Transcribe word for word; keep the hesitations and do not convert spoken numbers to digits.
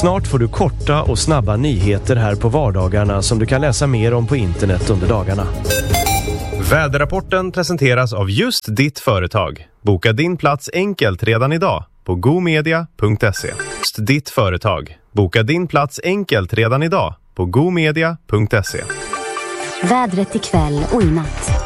Snart får du korta och snabba nyheter här på vardagarna som du kan läsa mer om på internet under dagarna. Väderrapporten presenteras av just ditt företag. Boka din plats enkelt redan idag på gomedia punkt se. Just ditt företag. Boka din plats enkelt redan idag på gomedia punkt se. Vädret ikväll och i natt.